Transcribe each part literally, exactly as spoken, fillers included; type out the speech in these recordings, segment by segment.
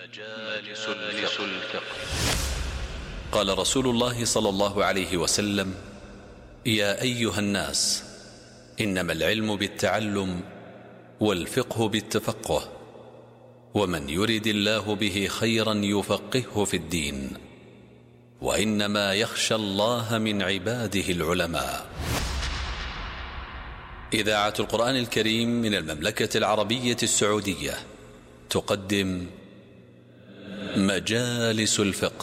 مجالس الفقه. قال رسول الله صلى الله عليه وسلم: يا أيها الناس، إنما العلم بالتعلم والفقه بالتفقه، ومن يرد الله به خيرا يفقهه في الدين، وإنما يخشى الله من عباده العلماء. إذاعة القرآن الكريم من المملكة العربية السعودية تقدم مجالس الفقه.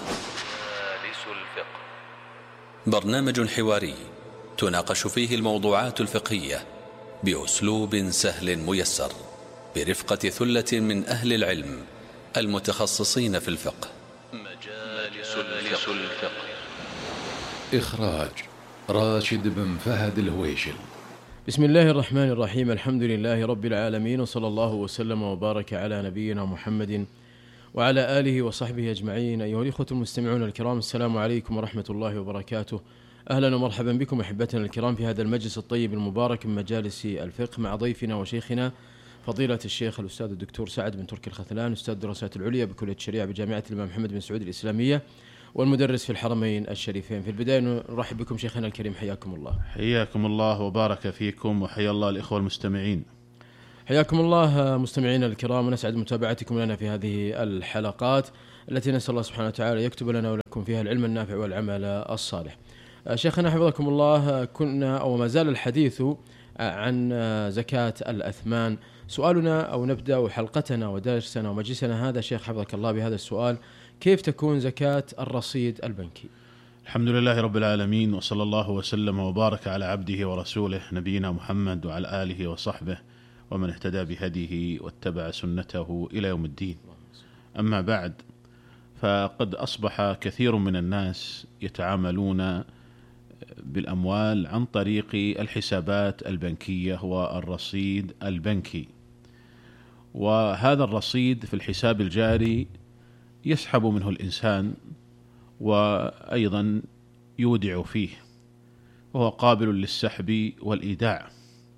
برنامج حواري تناقش فيه الموضوعات الفقهية بأسلوب سهل ميسر، برفقة ثلة من أهل العلم المتخصصين في الفقه. مجالس الفقه. إخراج راشد بن فهد الهويشل. بسم الله الرحمن الرحيم. الحمد لله رب العالمين، وصلى الله وسلم وبارك على نبينا محمد وعلى آله وصحبه أجمعين. أيها الإخوة المستمعون الكرام، السلام عليكم ورحمة الله وبركاته. أهلا ومرحبا بكم أحبتنا الكرام في هذا المجلس الطيب المبارك من مجالس الفقه، مع ضيفنا وشيخنا فضيلة الشيخ الأستاذ الدكتور سعد بن تركي الخثلان، أستاذ الدراسات العليا بكلية الشريعة بجامعة الإمام محمد بن سعود الإسلامية، والمدرس في الحرمين الشريفين. في البداية نرحب بكم شيخنا الكريم، حياكم الله. حياكم الله وبارك فيكم، وحيا الله الإخوة المستمعين. حياكم الله مستمعينا الكرام، ونسعد متابعتكم لنا في هذه الحلقات التي نسأل الله سبحانه وتعالى يكتب لنا ولكم فيها العلم النافع والعمل الصالح. شيخنا حفظكم الله، كنا أو ما زال الحديث عن زكاة الأثمان. سؤالنا أو نبدأ حلقتنا ودرسنا ومجلسنا هذا شيخ حفظك الله بهذا السؤال: كيف تكون زكاة الرصيد البنكي؟ الحمد لله رب العالمين، وصلى الله وسلم وبارك على عبده ورسوله نبينا محمد وعلى آله وصحبه ومن اهتدى بهديه واتبع سنته إلى يوم الدين. أما بعد، فقد أصبح كثير من الناس يتعاملون بالأموال عن طريق الحسابات البنكية والرصيد البنكي، وهذا الرصيد في الحساب الجاري يسحب منه الإنسان وأيضا يودع فيه، وهو قابل للسحب والإيداع،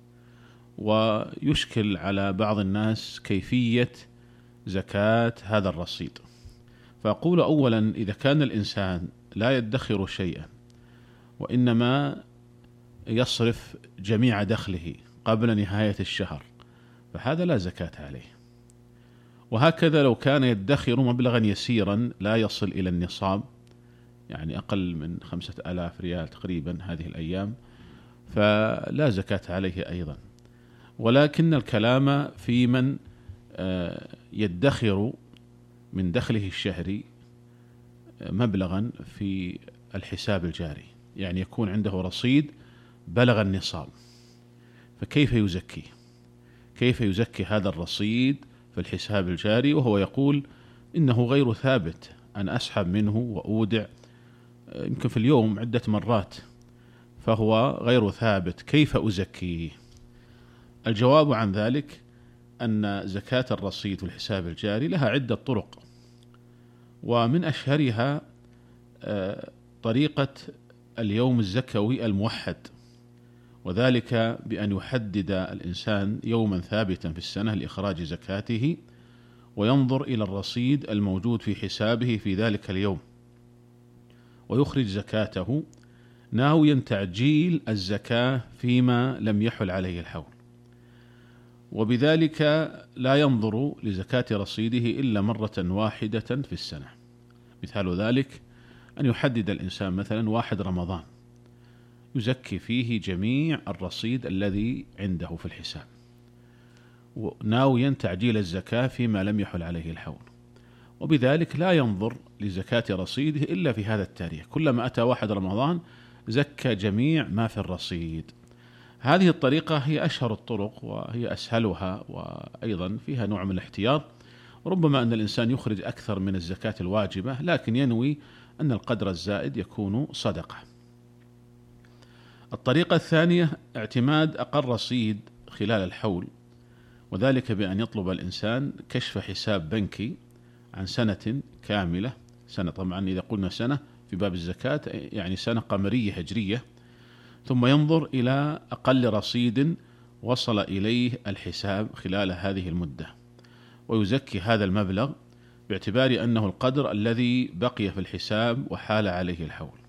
ويشكل على بعض الناس كيفية زكاة هذا الرصيد. فأقول أولا: إذا كان الإنسان لا يدخر شيئا وإنما يصرف جميع دخله قبل نهاية الشهر، فهذا لا زكاة عليه. وهكذا لو كان يدخر مبلغا يسيرا لا يصل إلى النصاب، يعني أقل من خمسة آلاف ريال تقريبا هذه الأيام، فلا زكاة عليه أيضا. ولكن الكلام في من يدخر من دخله الشهري مبلغا في الحساب الجاري، يعني يكون عنده رصيد بلغ النصاب، فكيف يزكي؟ كيف يزكي هذا الرصيد في الحساب الجاري وهو يقول إنه غير ثابت، أن أسحب منه وأودع يمكن في اليوم عدة مرات، فهو غير ثابت، كيف أزكيه؟ الجواب عن ذلك أن زكاة الرصيد في الحساب الجاري لها عدة طرق، ومن أشهرها طريقة اليوم الزكوي الموحد، وذلك بأن يحدد الإنسان يوما ثابتا في السنة لإخراج زكاته، وينظر إلى الرصيد الموجود في حسابه في ذلك اليوم، ويخرج زكاته ناويا تعجيل الزكاة فيما لم يحل عليه الحول، وبذلك لا ينظر لزكاة رصيده إلا مرة واحدة في السنة. مثال ذلك أن يحدد الإنسان مثلا واحد رمضان يزكي فيه جميع الرصيد الذي عنده في الحساب، ناويا تعجيل الزكاة فيما لم يحل عليه الحول، وبذلك لا ينظر لزكاة رصيده إلا في هذا التاريخ، كلما أتى واحد رمضان زكى جميع ما في الرصيد. هذه الطريقة هي أشهر الطرق وهي أسهلها، وأيضا فيها نوع من الاحتياط، وربما أن الإنسان يخرج أكثر من الزكاة الواجبة، لكن ينوي أن القدر الزائد يكون صدقة. الطريقة الثانية اعتماد أقل رصيد خلال الحول، وذلك بأن يطلب الإنسان كشف حساب بنكي عن سنة كاملة، سنة طبعا إذا قلنا سنة في باب الزكاة يعني سنة قمرية هجرية، ثم ينظر إلى أقل رصيد وصل إليه الحساب خلال هذه المدة، ويزكي هذا المبلغ باعتبار أنه القدر الذي بقي في الحساب وحال عليه الحول.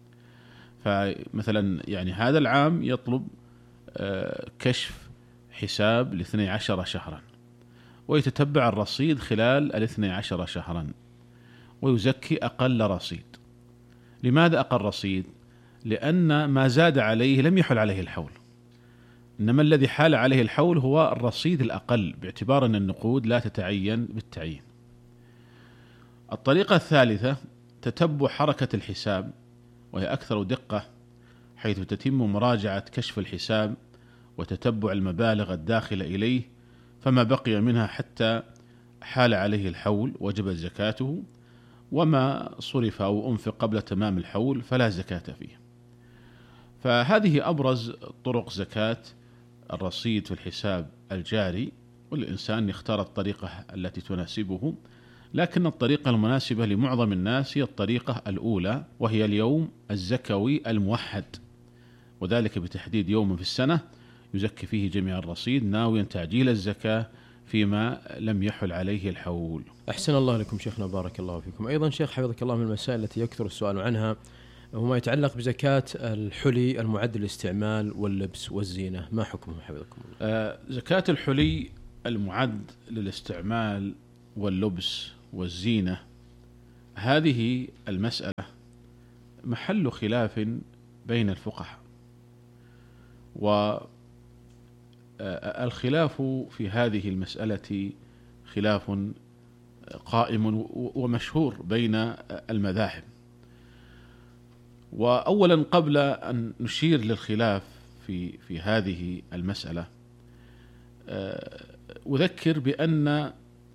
فمثلا يعني هذا العام يطلب كشف حساب لاثني عشر شهرا، ويتتبع الرصيد خلال الاثني عشر شهرا ويزكي أقل رصيد. لماذا أقل رصيد؟ لأن ما زاد عليه لم يحل عليه الحول، إنما الذي حال عليه الحول هو الرصيد الأقل، باعتبار أن النقود لا تتعين بالتعيين. الطريقة الثالثة تتبع حركة الحساب، وهي أكثر دقة، حيث تتم مراجعة كشف الحساب وتتبع المبالغ الداخلة إليه، فما بقي منها حتى حال عليه الحول وجبت زكاته، وما صرف أو أنفق قبل تمام الحول فلا زكاة فيه. فهذه أبرز طرق زكاة الرصيد في الحساب الجاري، والإنسان يختار الطريقة التي تناسبه، لكن الطريقة المناسبة لمعظم الناس هي الطريقة الأولى، وهي اليوم الزكوي الموحد، وذلك بتحديد يوم في السنة يزكي فيه جميع الرصيد ناويا تعجيل الزكاة فيما لم يحل عليه الحول. أحسن الله لكم شيخنا، بارك الله فيكم. أيضا شيخ حفظك الله، من المسائل التي يكثر السؤال عنها هو ما يتعلق بزكاة الحلي المعد للاستعمال واللبس والزينة، ما حكمه حفظكم الله؟ آه زكاة الحلي المعد للاستعمال واللبس والزينة، هذه المسألة محل خلاف بين الفقهاء، والخلاف في هذه المسألة خلاف قائم ومشهور بين المذاهب. وأولا قبل أن نشير للخلاف في في هذه المسألة، أذكر بأن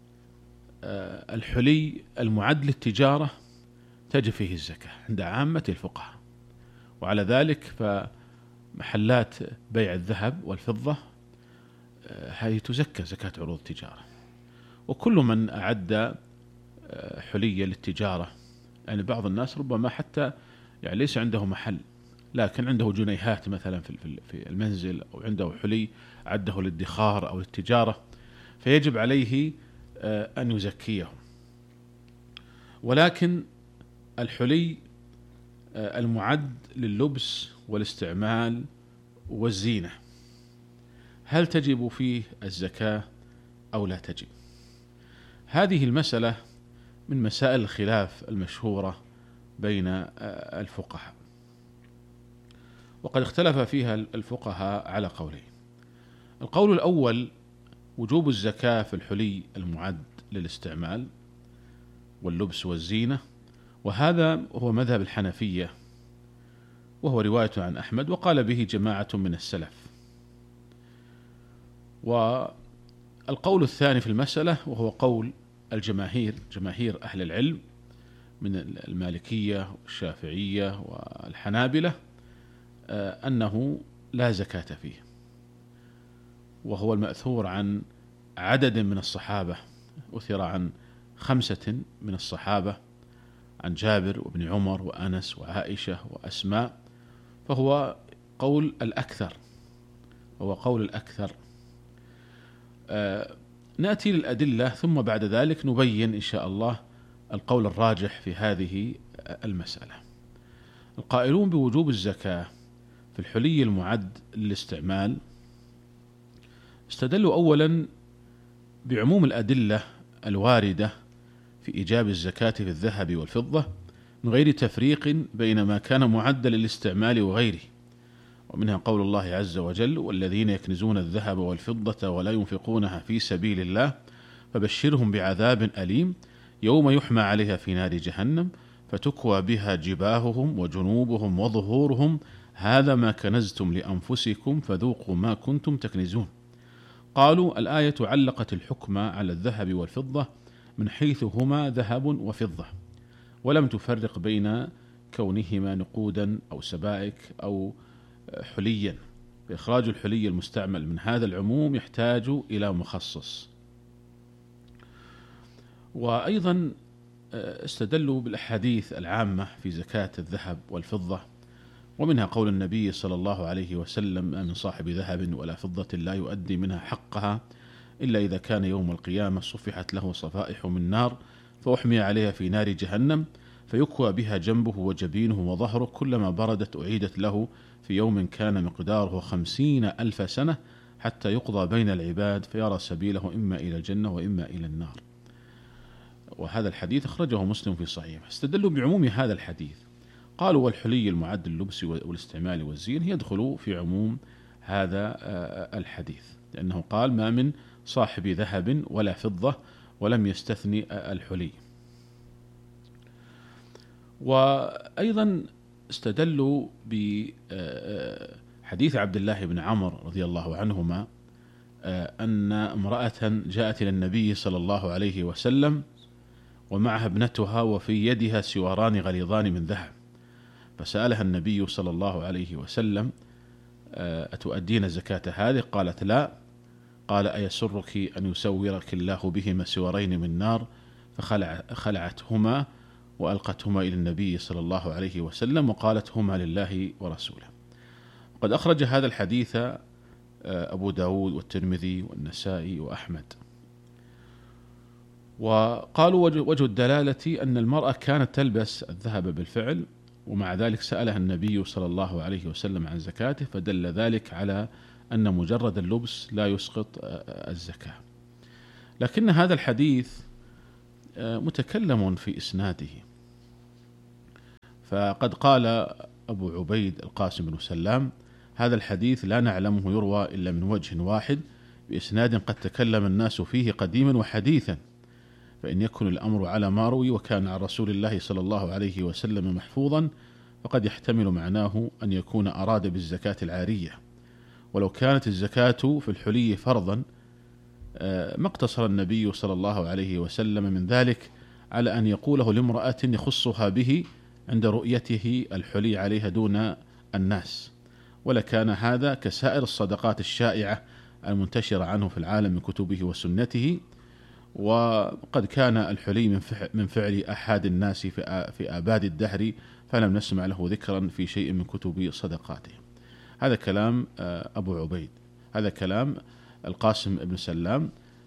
الحلي المعد للتجارة تجب فيه الزكاة عند عامة الفقهاء، وعلى ذلك فمحلات بيع الذهب والفضة هذه تزكى زكاة عروض التجارة، وكل من أعد حلية للتجارة، يعني بعض الناس ربما حتى يعني ليس عنده محل لكن عنده جنيهات مثلا في المنزل، أو عنده حلي عده للادخار أو للتجارة، فيجب عليه أن يزكيهم. ولكن الحلي المعد لللبس والاستعمال والزينة هل تجب فيه الزكاة أو لا تجب؟ هذه المسألة من مسائل الخلاف المشهورة بين الفقهاء، وقد اختلف فيها الفقهاء على قولين. القول الأول وجوب الزكاة في الحلي المعد للاستعمال واللبس والزينة، وهذا هو مذهب الحنفية، وهو رواية عن أحمد، وقال به جماعة من السلف. والقول الثاني في المسألة وهو قول الجماهير، جماهير أهل العلم من المالكية والشافعية والحنابلة، أنه لا زكاة فيه، وهو المأثور عن عدد من الصحابة، أثر عن خمسة من الصحابة، عن جابر وابن عمر وأنس وعائشة وأسماء، فهو قول الأكثر، هو قول الأكثر. آه نأتي للأدلة ثم بعد ذلك نبين إن شاء الله القول الراجح في هذه المسألة. القائلون بوجوب الزكاة في الحلي المعد للاستعمال استدلوا أولا بعموم الأدلة الواردة في إيجاب الزكاة في الذهب والفضة من غير تفريق بين ما كان معدا للاستعمال وغيره، ومنها قول الله عز وجل: والذين يكنزون الذهب والفضة ولا ينفقونها في سبيل الله فبشرهم بعذاب أليم يوم يحمى عليها في نار جهنم فتكوى بها جباههم وجنوبهم وظهورهم هذا ما كنزتم لأنفسكم فذوقوا ما كنتم تكنزون. قالوا الآية علقت الحكم على الذهب والفضة من حيث هما ذهب وفضة، ولم تفرق بين كونهما نقودا أو سبائك أو حليا، فإخراج الحلي المستعمل من هذا العموم يحتاج إلى مخصص. وأيضا استدلوا بالأحاديث العامة في زكاة الذهب والفضة، ومنها قول النبي صلى الله عليه وسلم: ما من صاحب ذهب ولا فضة لا يؤدي منها حقها إلا إذا كان يوم القيامة صفحت له صفائح من نار فأحمي عليها في نار جهنم فيكوى بها جنبه وجبينه وظهره، كلما بردت أعيدت له في يوم كان مقداره خمسين ألف سنة حتى يقضى بين العباد فيرى سبيله إما إلى الجنة وإما إلى النار. وهذا الحديث أخرجه مسلم في صحيحه. استدلوا بعموم هذا الحديث، قالوا والحلي المعد للبس والاستعمال والزين يدخل في عموم هذا الحديث، لأنه قال ما من صاحب ذهب ولا فضة، ولم يستثني الحلي. وأيضا استدلوا بحديث عبد الله بن عمرو رضي الله عنهما أن امرأة جاءت إلى النبي صلى الله عليه وسلم ومعها ابنتها وفي يدها سواران غليظان من ذهب، فسألها النبي صلى الله عليه وسلم أتؤدين زكاة هذه؟ قالت لا. قال أيسرك أن يسورك الله بهما سوارين من نار؟ فخلعتهما وألقتهما إلى النبي صلى الله عليه وسلم وقالت هما لله ورسوله. قد أخرج هذا الحديث أبو داود والترمذي والنسائي وأحمد. وقالوا وجه الدلالة أن المرأة كانت تلبس الذهب بالفعل، ومع ذلك سألها النبي صلى الله عليه وسلم عن زكاته، فدل ذلك على أن مجرد اللبس لا يسقط الزكاة. لكن هذا الحديث متكلم في إسناده، فقد قال أبو عبيد القاسم بن سلام هذا الحديث لا نعلمه يروى إلا من وجه واحد بإسناد قد تكلم الناس فيه قديما وحديثا، فإن يكن الأمر على ما روي وكان عن رسول الله صلى الله عليه وسلم محفوظا فقد يحتمل معناه أن يكون أراد بالزكاة العارية. ولو كانت الزكاة في الحلي فرضا ما اقتصر النبي صلى الله عليه وسلم من ذلك على أن يقوله لامرأة يخصها به عند رؤيته الحلي عليها دون الناس، ولكان هذا كسائر الصدقات الشائعة المنتشرة عنه في العالم من كتبه وسنته. وقد كان الحلي من فعل أحد الناس في آباد الدهر، فلم نسمع له ذكرا في شيء من كتب صدقاته. هذا كلام أبو عبيد، هذا كلام القاسم بن سلام.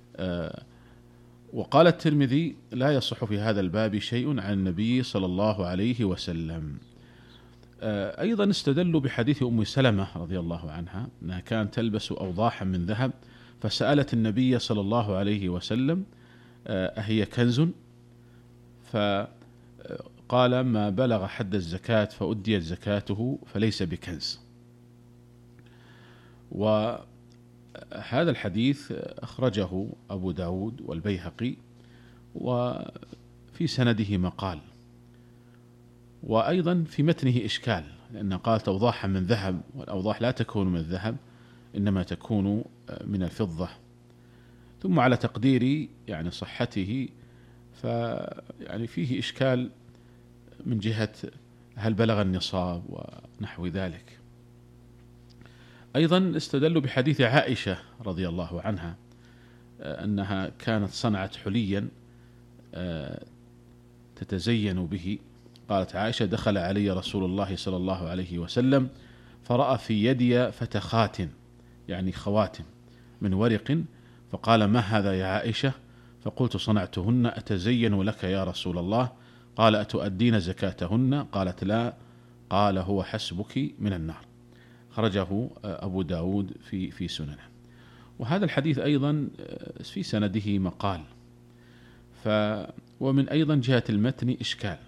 وقال الترمذي لا يصح في هذا الباب شيء عن النبي صلى الله عليه وسلم. أيضا استدلوا بحديث أم سلمة رضي الله عنها أنها كانت تلبس أوضاحا من ذهب، فسألت النبي صلى الله عليه وسلم أهي كنز؟ فقال ما بلغ حد الزكاة فأديت زكاته فليس بكنز. وهذا الحديث أخرجه أبو داود والبيهقي وفي سنده مقال، وأيضا في متنه إشكال، لأن قالت أوضاحا من ذهب، والأوضاح لا تكون من الذهب إنما تكون من الفضة. ثم على تقديري يعني صحته فيعني فيه إشكال من جهة هل بلغ النصاب ونحو ذلك. أيضا استدلوا بحديث عائشة رضي الله عنها أنها كانت صنعت حليا تتزين به. قالت عائشة دخل علي رسول الله صلى الله عليه وسلم فرأى في يدي فتخات يعني خواتم من ورق، فقال ما هذا يا عائشة؟ فقلت صنعتهن أتزين لك يا رسول الله. قال أتؤدين زكاتهن؟ قالت لا. قال هو حسبك من النار. خرجه أبو داود في في سننه. وهذا الحديث أيضا في سنده مقال، ف ومن أيضا جهة المتن إشكال.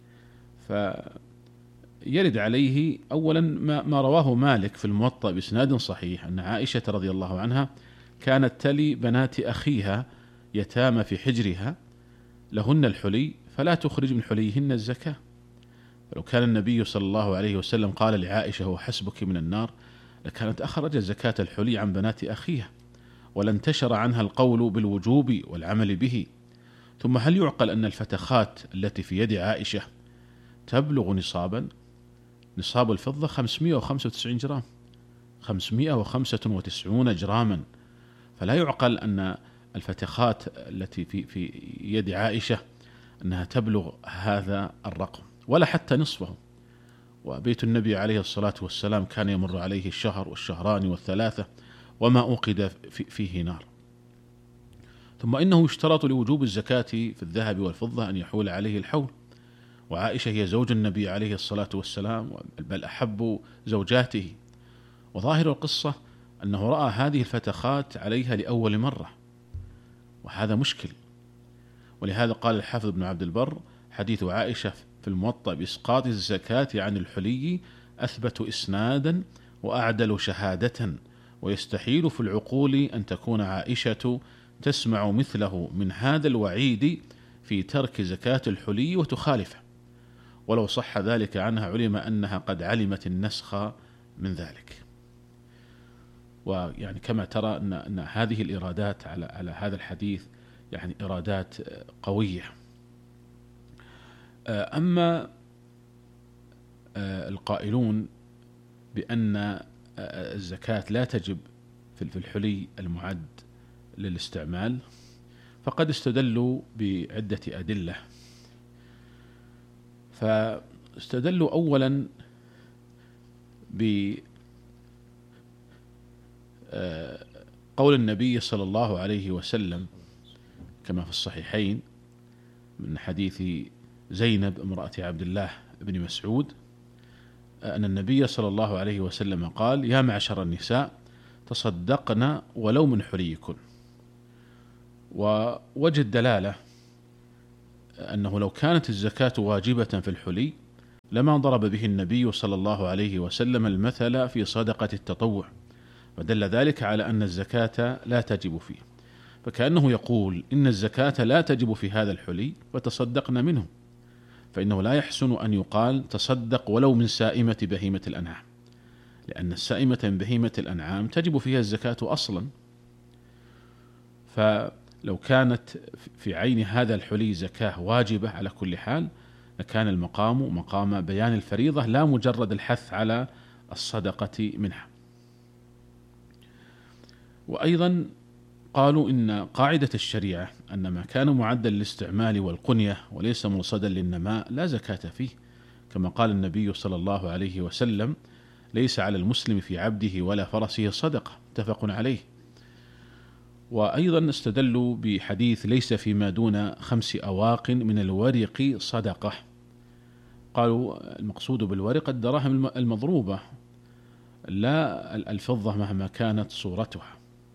فيرد عليه أولا ما, ما رواه مالك في الموطأ بإسناد صحيح أن عائشة رضي الله عنها كانت تلي بنات أخيها يتامى في حجرها لهن الحلي فلا تخرج من حليهن الزكاة. فلو كان النبي صلى الله عليه وسلم قال لعائشة هو حسبك من النار لكانت أخرجت زكاة الحلي عن بنات أخيها، ولانتشر عنها القول بالوجوب والعمل به. ثم هل يعقل أن الفتخات التي في يد عائشة تبلغ نصابا؟ نصاب الفضة خمسمائة وخمسة وتسعين جرام، خمسمائة وخمسة وتسعين جراما، فلا يعقل أن الفتخات التي في في يد عائشة أنها تبلغ هذا الرقم ولا حتى نصفه. وبيت النبي عليه الصلاة والسلام كان يمر عليه الشهر والشهران والثلاثة وما أوقد فيه نار. ثم إنه يشترط لوجوب الزكاة في الذهب والفضة أن يحول عليه الحول، وعائشة هي زوج النبي عليه الصلاة والسلام، بل أحب زوجاته، وظاهر القصة أنه رأى هذه الفتخات عليها لأول مرة، وهذا مشكل. ولهذا قال الحافظ ابن عبد البر: حديث عائشة في الموطأ بإسقاط الزكاة عن الحلي أثبت إسنادا وأعدل شهادة، ويستحيل في العقول أن تكون عائشة تسمع مثله من هذا الوعيد في ترك زكاة الحلي وتخالفه، ولو صح ذلك عنها علم أنها قد علمت النسخ من ذلك. ويعني كما ترى أن, أن هذه الإرادات على, على هذا الحديث يعني إرادات قوية. أما القائلون بأن الزكاة لا تجب في الحلي المعد للاستعمال فقد استدلوا بعدة أدلة. فاستدلوا أولا بقول النبي صلى الله عليه وسلم كما في الصحيحين من حديث زينب امرأة عبد الله بن مسعود أن النبي صلى الله عليه وسلم قال: يا معشر النساء تصدقن ولو من حليكن. ووجه الدلالة أنه لو كانت الزكاة واجبة في الحلي لما ضرب به النبي صلى الله عليه وسلم المثل في صدقة التطوع، ودل ذلك على أن الزكاة لا تجب فيه، فكأنه يقول إن الزكاة لا تجب في هذا الحلي وتصدقن منه، فإنه لا يحسن أن يقال تصدق ولو من سائمة بهيمة الأنعام، لأن السائمة من بهيمة الأنعام تجب فيها الزكاة أصلا. فلو كانت في عين هذا الحلي زكاة واجبة على كل حال لكان المقام مقام بيان الفريضة لا مجرد الحث على الصدقة منها. وأيضا قالوا إن قاعدة الشريعة أن ما كان معدا للاستعمال والقنية وليس مرصدا للنماء لا زكاة فيه، كما قال النبي صلى الله عليه وسلم: ليس على المسلم في عبده ولا فرسه صدقة، متفق عليه. وأيضا استدلوا بحديث: ليس فيما دون خمس أواق من الورق صدقة. قالوا المقصود بالورق الدراهم المضروبة لا الفضة مهما كانت صورتها.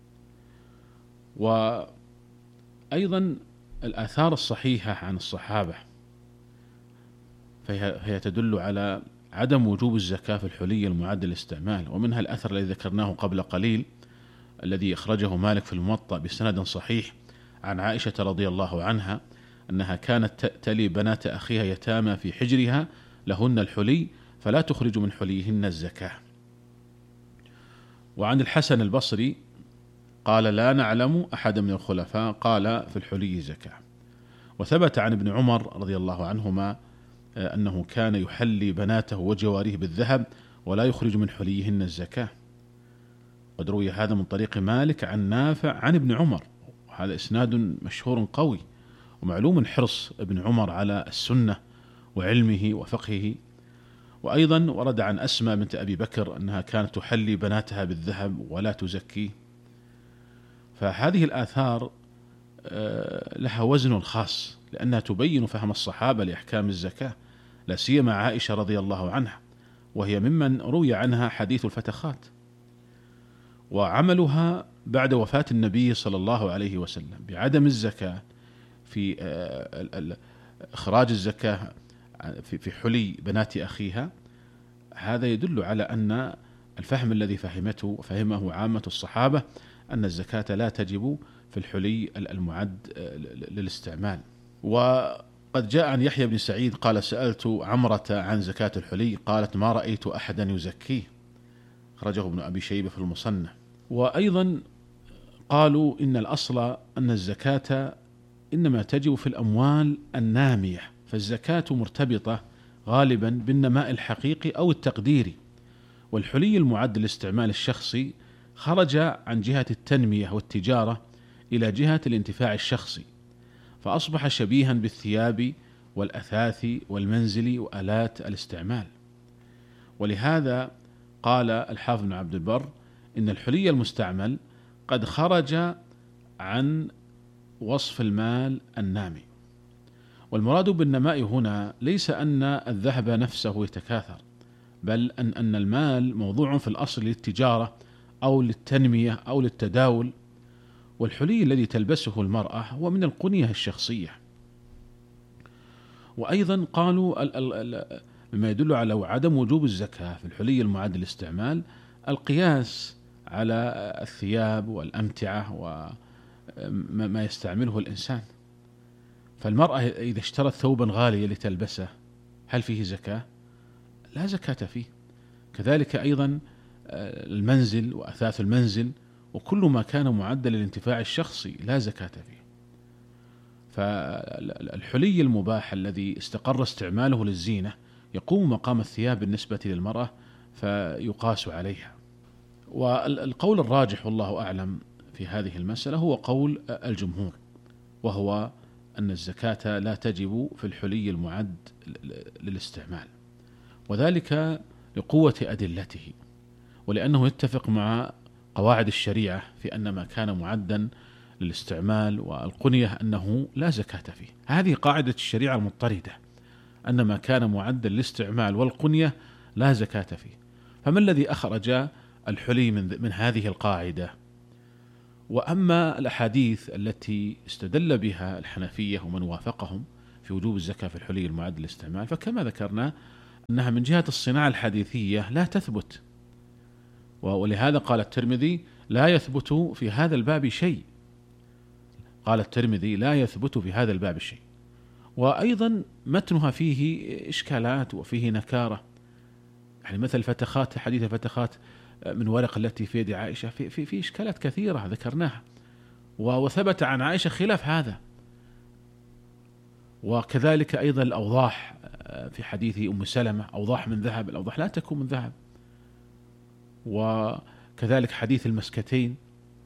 وأيضا الآثار الصحيحة عن الصحابة فهي تدل على عدم وجوب الزكاة في الحلي المعد للاستعمال، ومنها الأثر الذي ذكرناه قبل قليل الذي أخرجه مالك في الموطأ بسند صحيح عن عائشة رضي الله عنها أنها كانت تلي بنات أخيها يتامى في حجرها لهن الحلي فلا تخرج من حليهن الزكاة. وعن الحسن البصري قال: لا نعلم أحد من الخلفاء قال في الحلي زكاة. وثبت عن ابن عمر رضي الله عنهما أنه كان يحلي بناته وجواريه بالذهب ولا يخرج من حليهن الزكاة. قد روي هذا من طريق مالك عن نافع عن ابن عمر، وهذا إسناد مشهور قوي، ومعلوم حرص ابن عمر على السنة وعلمه وفقهه. وأيضا ورد عن أسماء بنت أبي بكر أنها كانت تحلي بناتها بالذهب ولا تزكي. فهذه الآثار لها وزن خاص لأنها تبين فهم الصحابة لأحكام الزكاة، لا سيما عائشة رضي الله عنها، وهي ممن روي عنها حديث الفتخات. وعملها بعد وفاة النبي صلى الله عليه وسلم بعدم الزكاة في إخراج الزكاة في حلي بنات أخيها، هذا يدل على أن الفهم الذي فهمته فهمه عامة الصحابة أن الزكاة لا تجب في الحلي المعد للاستعمال. وقد جاء عن يحيى بن سعيد قال: سألت عمرة عن زكاة الحلي قالت: ما رأيت أحدا يزكيه، خرجه ابن أبي شيبة في المصنف. وأيضا قالوا إن الأصل أن الزكاة إنما تجب في الأموال النامية، فالزكاة مرتبطة غالبا بالنماء الحقيقي أو التقديري، والحلي المعد للاستعمال الشخصي خرج عن جهة التنمية والتجارة إلى جهة الانتفاع الشخصي، فأصبح شبيها بالثياب والأثاث والمنزل وآلات الاستعمال. ولهذا قال الحافظ بن عبد البر إن الحلي المستعمل قد خرج عن وصف المال النامي. والمراد بالنماء هنا ليس أن الذهب نفسه يتكاثر، بل أن أن المال موضوع في الأصل للتجارة أو للتنمية أو للتداول. والحلي الذي تلبسه المرأة هو من القنية الشخصية. وأيضا قالوا مما يدل على عدم وجوب الزكاة في الحلي المعد للاستعمال القياس على الثياب والأمتعة وما يستعمله الإنسان. فالمرأة إذا اشترت ثوبا غاليا لتلبسه هل فيه زكاة؟ لا زكاة فيه. كذلك أيضا المنزل وأثاث المنزل وكل ما كان معدا للانتفاع الشخصي لا زكاة فيه. فالحلي المباح الذي استقر استعماله للزينة يقوم مقام الثياب بالنسبة للمرأة فيقاس عليها. والقول الراجح والله أعلم في هذه المسألة هو قول الجمهور، وهو أن الزكاة لا تجب في الحلي المعد للاستعمال، وذلك لقوة أدلته، ولأنه يتفق مع قواعد الشريعة في أن ما كان معدا للاستعمال والقنية أنه لا زكاة فيه. هذه قاعدة الشريعة المضطردة، أن ما كان معدا للاستعمال والقنية لا زكاة فيه. فما الذي أخرج الحلي من, من هذه القاعدة؟ وأما الأحاديث التي استدل بها الحنفية ومن وافقهم في وجوب الزكاة في الحلي المعد للاستعمال فكما ذكرنا أنها من جهة الصناعة الحديثية لا تثبت، ولهذا قال الترمذي لا يثبت في هذا الباب شيء. قال الترمذي لا يثبت في هذا الباب شيء. وأيضا متنها فيه إشكالات وفيه نكارة، يعني مثل فتخات، حديث فتخات من ورق التي في يد عائشة في, في, في إشكالات كثيرة ذكرناها، وثبت عن عائشة خلاف هذا. وكذلك أيضا الأوضاح في حديث أم سلمة، أوضاح من ذهب، الأوضاح لا تكون من ذهب. وكذلك حديث المسكتين،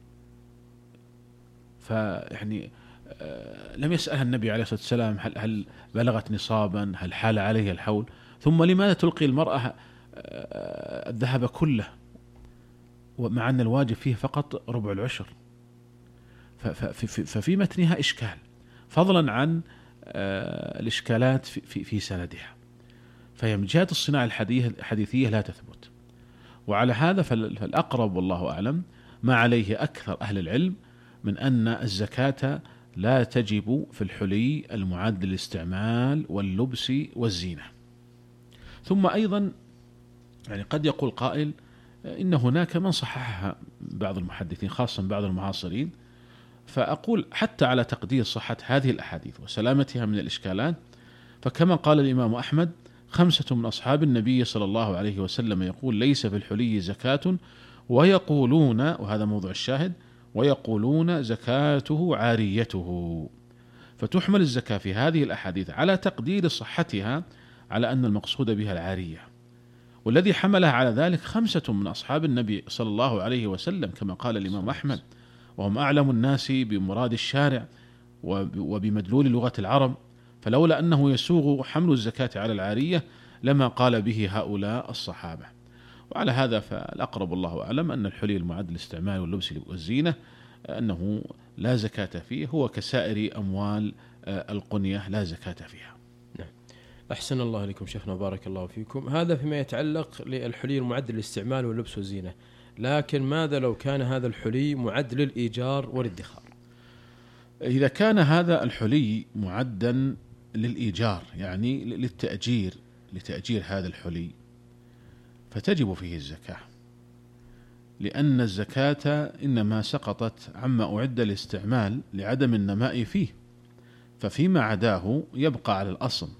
فيعني لم يسألها النبي عليه الصلاة والسلام هل, هل بلغت نصابا، هل حال عليها الحول، ثم لماذا تلقي المرأة الذهب كله ومع أن الواجب فيه فقط ربع العشر؟ ففي متنها إشكال، فضلا عن الإشكالات في, في سندها، فهي من جهة الصناعة الحديثية لا تثبت. وعلى هذا فالأقرب والله أعلم ما عليه أكثر أهل العلم من أن الزكاة لا تجب في الحلي المعد للاستعمال واللبس والزينة. ثم أيضا يعني قد يقول قائل إن هناك من صححها بعض المحدثين خاصة بعض المعاصرين، فأقول حتى على تقدير صحة هذه الأحاديث وسلامتها من الإشكالات، فكما قال الإمام أحمد خمسة من أصحاب النبي صلى الله عليه وسلم يقول ليس في الحلي زكاة، ويقولون، وهذا موضوع الشاهد، ويقولون زكاته عاريته. فتحمل الزكاة في هذه الأحاديث على تقدير صحتها على أن المقصود بها العارية، والذي حملها على ذلك خمسة من أصحاب النبي صلى الله عليه وسلم كما قال الإمام أحمد، وهم أعلم الناس بمراد الشارع وبمدلول لغة العرب، فلولا أنه يسوغ حمل الزكاة على العارية لما قال به هؤلاء الصحابة. وعلى هذا فالأقرب الله أعلم أن الحلي المعد للاستعمال واللبس والزينة أنه لا زكاة فيه، هو كسائر أموال القنية لا زكاة فيها. نعم. أحسن الله لكم شيخنا، بارك الله فيكم. هذا فيما يتعلق للحلي المعد للاستعمال واللبس والزينة، لكن ماذا لو كان هذا الحلي معد للإيجار والادخار؟ إذا كان هذا الحلي معدا للإيجار يعني للتأجير، لتأجير هذا الحلي، فتجب فيه الزكاة، لأن الزكاة إنما سقطت عما أعد للاستعمال لعدم النماء فيه، ففيما عداه يبقى على الأصل.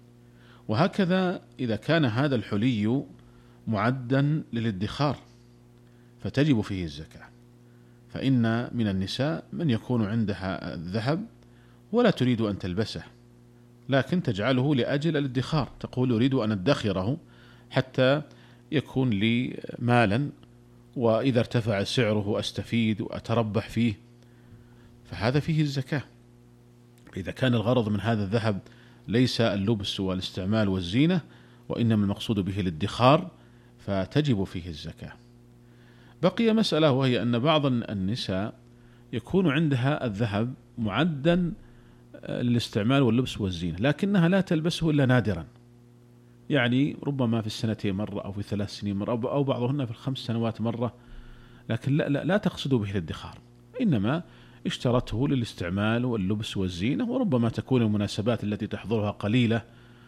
وهكذا إذا كان هذا الحلي معدا للادخار فتجب فيه الزكاة، فإن من النساء من يكون عندها الذهب ولا تريد أن تلبسه، لكن تجعله لأجل الادخار، تقول أريد أن أدخره حتى يكون لي مالا، وإذا ارتفع سعره أستفيد وأتربح فيه، فهذا فيه الزكاة. إذا كان الغرض من هذا الذهب ليس اللبس والاستعمال والزينة، وإنما المقصود به الادخار، فتجب فيه الزكاة. بقي مسألة، وهي أن بعض النساء يكون عندها الذهب معدا للاستعمال واللبس والزينة، لكنها لا تلبسه إلا نادرا، يعني ربما في السنتين مرة أو في ثلاث سنين مرة أو بعضهن في الخمس سنوات مرة، لكن لا, لا, لا تقصد به الادخار، إنما اشترته للاستعمال واللبس والزينة، وربما تكون المناسبات التي تحضرها قليلة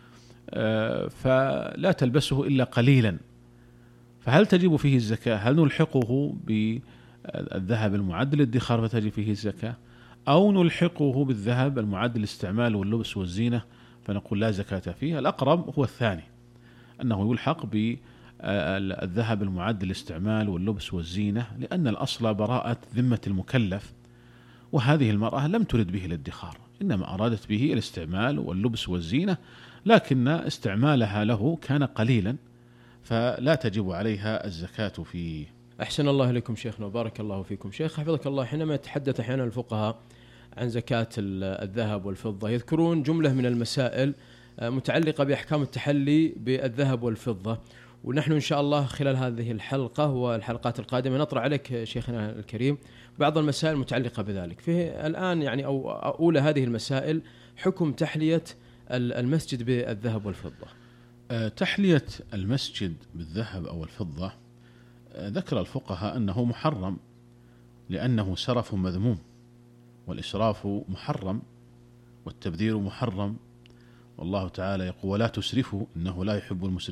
فلا تلبسه إلا قليلا. فهل تجب فيه الزكاة؟ هل نلحقه بالذهب المعد للادخار فتجب فيه الزكاة، أو نلحقه بالذهب المعد للاستعمال واللبس والزينة فنقول لا زكاة فيه؟ الأقرب هو الثاني، أنه يلحق بالذهب المعد للاستعمال واللبس والزينة، لأن الأصل براءة ذمة المكلف، وهذه المرأة لم ترد به الادخار، إنما أرادت به الاستعمال واللبس والزينة، لكن استعمالها له كان قليلا فلا تجب عليها الزكاة فيه. أحسن الله إليكم شيخنا وبارك الله فيكم. شيخ حفظك الله، حينما يتحدث أحيانا الفقهاء عن زكاة الذهب والفضة يذكرون جملة من المسائل متعلقة بأحكام التحلي بالذهب والفضة، ونحن إن شاء الله خلال هذه الحلقة والحلقات القادمة نطرح عليك شيخنا الكريم بعض المسائل المتعلقة بذلك. فيه الآن يعني أو أولى هذه المسائل حكم تحلية المسجد بالذهب والفضة. تحلية المسجد بالذهب أو الفضة ذكر الفقهاء أنه محرم، لأنه سرف مذموم، والإسراف محرم والتبذير محرم، والله تعالى يقول ولا تسرفوا إنه لا يحب المسرفين.